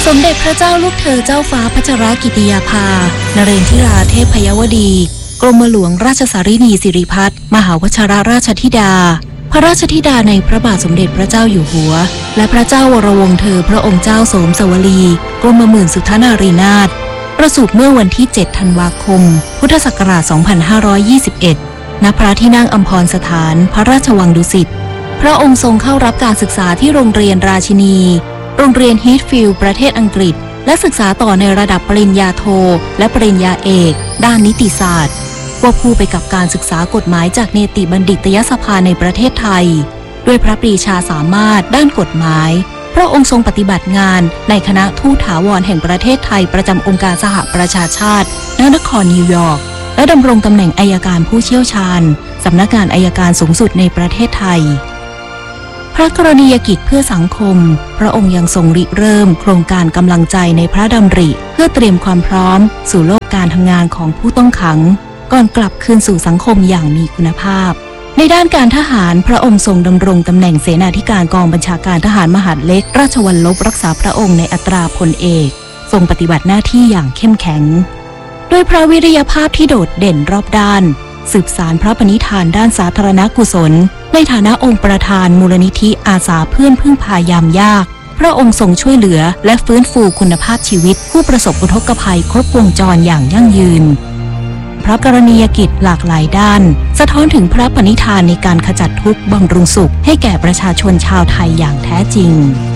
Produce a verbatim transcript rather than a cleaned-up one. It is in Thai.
สมเด็จพระเจ้าลูกเธอเจ้าฟ้าพัชรกิติยาภานเรนทิราเทพยวดีกรมหลวงราชสารินีสิริพัฒน์มหาวชิรราชธิดาพระราชธิดาในพระบาทสมเด็จพระเจ้าอยู่หัวและพระเจ้าวรวงศ์เธอพระองค์เจ้าโสมสวลีกรมหมื่นสุทธนารีนาถประสูติเมื่อวันที่เจ็ดธันวาคมพุทธศักราชสองพันห้าร้อยยี่สิบเอ็ดณพระที่นั่งอัมพรสถานพระราชวังดุสิตพระองค์ทรงเข้ารับการศึกษาที่โรงเรียนราชินีโรงเรียนฮีทฟิลด์ประเทศอังกฤษและศึกษาต่อในระดับปริญญาโทและปริญญาเอกด้านนิติศาสตร์ควบคู่ไปกับการศึกษากฎหมายจากเนติบัณฑิตยสภาในประเทศไทยด้วยพระปรีชาสามารถด้านกฎหมายพระองค์ทรงปฏิบัติงานในคณะทูตถาวรแห่งประเทศไทยประจำองค์การสหประชาชาติณนครนิวยอร์กและดำรงตำแหน่งอัยการผู้เชี่ยวชาญสำนักงานอัยการสูงสุดในประเทศไทยพระกรณียกิจเพื่อสังคมพระองค์ยังทรงริเริ่มโครงการกำลังใจในพระดำริเพื่อเตรียมความพร้อมสู่โลกการทำงานของผู้ต้องขังก่อนกลับคืนสู่สังคมอย่างมีคุณภาพในด้านการทหารพระองค์ทรงดำรงตำแหน่งเสนาธิการกองบัญชาการทหารมหาดเล็กราชวัลลบรักษาพระองค์ในอัตราพลเอกทรงปฏิบัติหน้าที่อย่างเข้มแข็งด้วยพระวิริยภาพที่โดดเด่นรอบด้านสืบสานพระปณิธานด้านสาธารณกุศลในฐานะองค์ประธานมูลนิธิอาสาเพื่อนพึ่งพายามยากพระองค์ทรงช่วยเหลือและฟื้นฟูคุณภาพชีวิตผู้ประสบอุทกภัยครบวงจรอย่างยั่งยืนพระกรณียกิจหลากหลายด้านสะท้อนถึงพระปณิธานในการขจัดทุกข์บำรุงสุขให้แก่ประชาชนชาวไทยอย่างแท้จริง